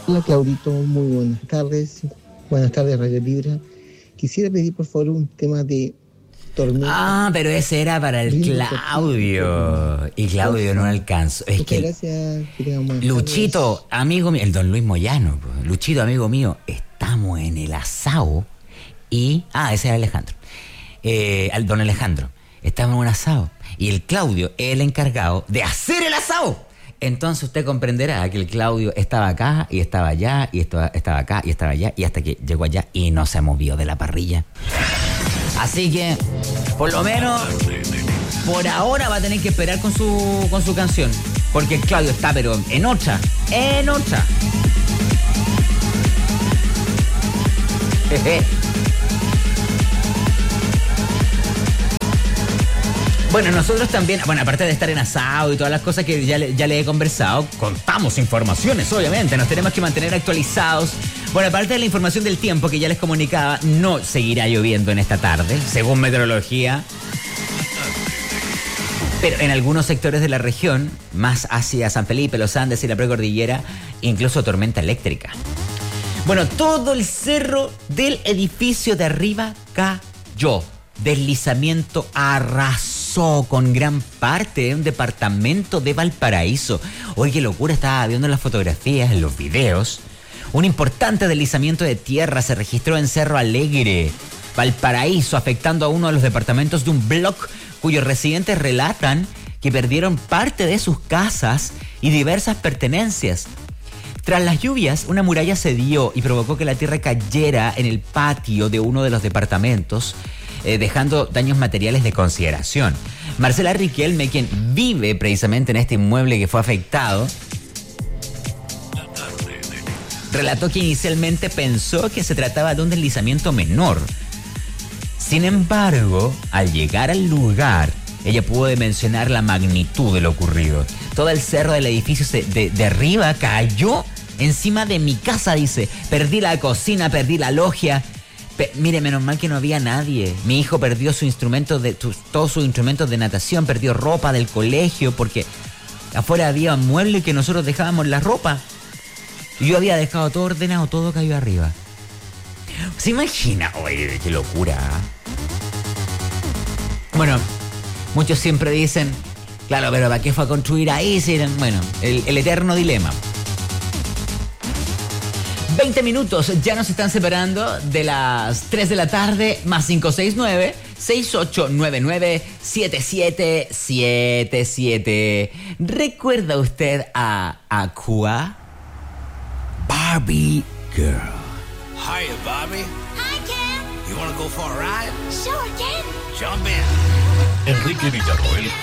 Hola Claudito, muy buenas tardes. Buenas tardes Radio Libra. Quisiera pedir por favor un tema de Tormenta. Pero ese era para el Claudio. Y Claudio no alcanzó. Es que gracias. Luchito, amigo mío, el don Luis Moyano, Luchito, amigo mío, estamos en el asado y... ese era Alejandro. Al don Alejandro. Estamos en un asado y el Claudio es el encargado de hacer el asado. Entonces usted comprenderá que el Claudio estaba acá y estaba allá y estaba acá y estaba allá y hasta que llegó allá y no se movió de la parrilla. Así que, por lo menos, por ahora va a tener que esperar con su canción. Porque el Claudio está, pero en otra. Bueno, nosotros también, aparte de estar en asado y todas las cosas que ya le he conversado, contamos informaciones, obviamente, nos tenemos que mantener actualizados. Bueno, aparte de la información del tiempo que ya les comunicaba, no seguirá lloviendo en esta tarde, según meteorología. Pero en algunos sectores de la región, más hacia San Felipe, los Andes y la precordillera, incluso tormenta eléctrica. Bueno, todo el cerro del edificio de arriba cayó. Deslizamiento arrasó con gran parte de un departamento de Valparaíso. Oye, qué locura, estaba viendo las fotografías, en los videos. Un importante deslizamiento de tierra se registró en Cerro Alegre, Valparaíso, afectando a uno de los departamentos de un bloque cuyos residentes relatan que perdieron parte de sus casas y diversas pertenencias. Tras las lluvias, una muralla cedió y provocó que la tierra cayera en el patio de uno de los departamentos, dejando daños materiales de consideración. Marcela Riquelme, quien vive precisamente en este inmueble que fue afectado, relató que inicialmente pensó que se trataba de un deslizamiento menor. Sin embargo, al llegar al lugar, ella pudo dimensionar la magnitud de lo ocurrido. Todo el cerro del edificio de arriba cayó encima de mi casa, dice. Perdí la cocina, perdí la logia. Mire, menos mal que no había nadie. Mi hijo perdió todos sus instrumentos de natación, perdió ropa del colegio, porque afuera había un mueble que nosotros dejábamos la ropa. Y yo había dejado todo ordenado, todo cayó arriba. ¿Se imagina? Oye, qué locura. Bueno, muchos siempre dicen, claro, pero ¿para qué fue a construir ahí? Bueno, el eterno dilema. 20 minutos ya nos están separando de las 3 de la tarde, más 569-6899-7777. ¿Recuerda usted a Aqua? Barbie Girl. Hiya, Barbie. Hi, Ken. You wanna go for a ride? Sure, Ken. Jump in. Enrique Villarroel